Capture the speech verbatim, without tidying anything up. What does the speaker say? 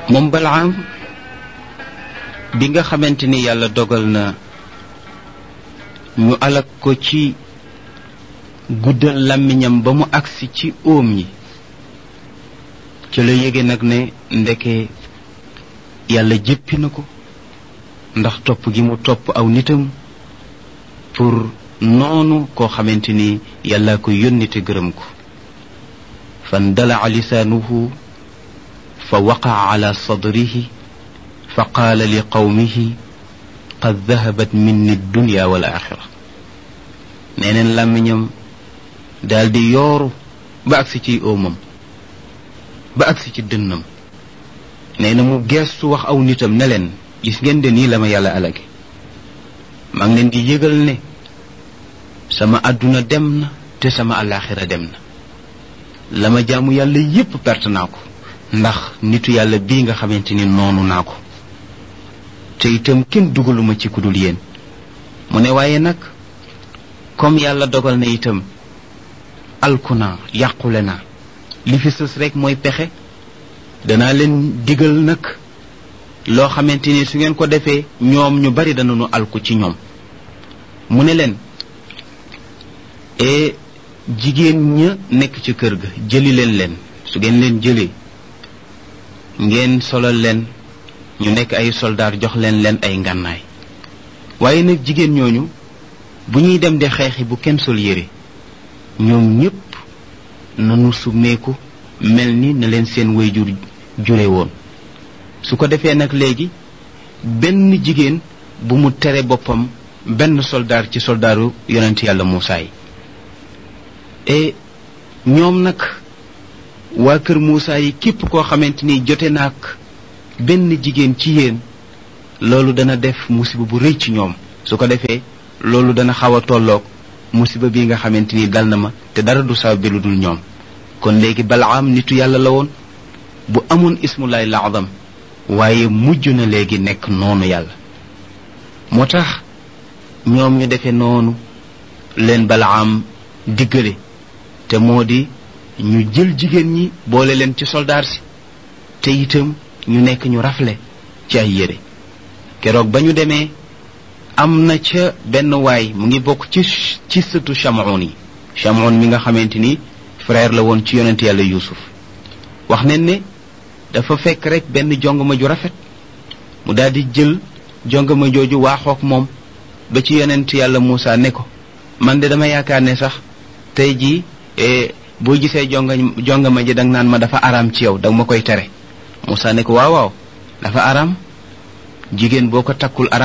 moom Balaam bi nga xamante ni yàlla dogal na ñu alak ko ci guddal làmmiñam ba mu agsi ci óom yi ci la yége nag ne ndeke yàlla jéppi na ko ndax topp gi mu topp aw nitam pour noonu koo xamante ni yàlla ko yónni te gërëm ko fan dalaa lisaanuhu fa waqaa ala sadrihi fa qaala li qawmihi qad dahabat minni dunya wal axira neeneen làmmiñam daal di yooru ba agsi ci óomam ba agsi ci dënnam nee na mu geestu wax aw nitam ne leen gis ngeen de nii la ma yàlla alage maa ngi leen di yëgal ne sama àdduna dem na te sama alaxira dem na la ma jaamu yàlla yépp perte naa ko ndax nitu yàlla bii nga xamante ni noonu naa ko te itam kenn dugaluma ci ku dul yéen mu ne waaye nag comme yàlla dogal na itam alku naa yàqule naa li fi sës rek mooy pexe danaa leen digal nag loo xamante ni su ngeen ko defee ñoom ñu bari danañu alku ci ñoom mu ne leen e jigéen ña nekk ci kër ga jëli leen leen su ngeen leen jëlee ngeen solal leen ñu nekk ay soldaar jox leen leen ay ngànnaay waaye nag jigéen ñooñu bu ñuy dem di xeexi bu kenn sol yére ñoom ñépp nanu summeeku mel ni na leen seen wayjur jure woon su ko defee nag léegi benn jigéen bu mu tere boppam benn soldaar ci soldaaru yonent yàlla Muusaa yi et ñoom nag waa kër Muusaa yi képp koo xamante ni jote naag benn jigéen ci yéen loolu dana def musiba bu rëy ci ñoom su ko defee loolu dana xaw a tolloog musiba bi nga xamante ni dal na ma te dara du sabab bi lu dul ñoom kon léegi Balaam nitu yàlla la woon bu amoon ismullahi laazam waaye mujj na léegi nekk noonu yàlla moo tax ñoom ñu defee noonu leen Balaam diggale te moo di ñu jël jigéen ñi boole leen ci soldaar si te itam ñu nekk ñu rafle ci ay yére keroog ba ñu demee am na ca benn waay mu ngi bokk ci ci sëtu Chamoun yi Chamoun mi nga xamante ni frère la woon ci yonent yàlla Yuusuf wax nañ ne dafa fekk rek benn jongama ju rafet mu daal di jël jongama jooju waaxook moom ba ci yonent yàlla Muusaa ne ko man de dama yaakaar ne sax tey jii boo gisee jonga jongama ji danga naan ma dafa araam ci yow danga ma koy tere Muusaa ne ko waaw waaw dafa araam jigéen boo ko takkul araam